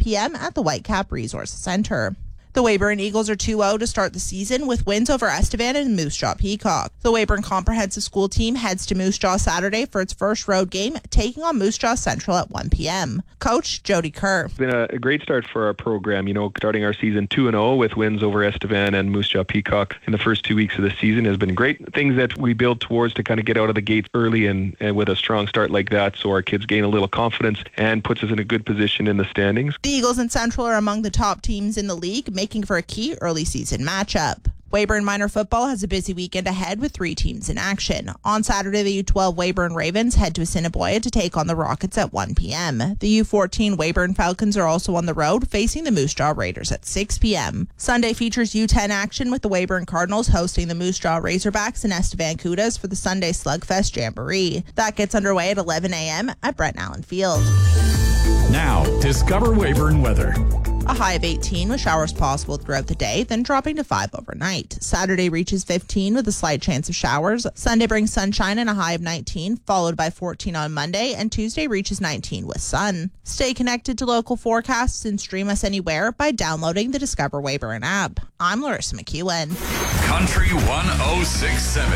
p.m. at the Whitecap Resource Center. The Weyburn Eagles are 2-0 to start the season with wins over Estevan and Moose Jaw Peacock. The Weyburn Comprehensive School team heads to Moose Jaw Saturday for its first road game, taking on Moose Jaw Central at 1 p.m. Coach Jody Kerr. It's been a great start for our program, starting our season 2-0 with wins over Estevan and Moose Jaw Peacock in the first 2 weeks of the season has been great. Things that we build towards to kind of get out of the gates early and with a strong start like that so our kids gain a little confidence and puts us in a good position in the standings. The Eagles and Central are among the top teams in the league, making for a key early season matchup. Weyburn Minor Football has a busy weekend ahead with 3 teams in action. On Saturday, the U12 Weyburn Ravens head to Assiniboia to take on the Rockets at 1 p.m. The U14 Weyburn Falcons are also on the road, facing the Moose Jaw Raiders at 6 p.m. Sunday features U10 action with the Weyburn Cardinals hosting the Moose Jaw Razorbacks and Estevan Cudas for the Sunday Slugfest Jamboree. That gets underway at 11 a.m. at Brent Allen Field. Now, discover Weyburn weather. A high of 18 with showers possible throughout the day, then dropping to 5 overnight. Saturday reaches 15 with a slight chance of showers. Sunday brings sunshine and a high of 19, followed by 14 on Monday, and Tuesday reaches 19 with sun. Stay connected to local forecasts and stream us anywhere by downloading the Discover Weyburn app. I'm Larissa McEwen. Country 1067.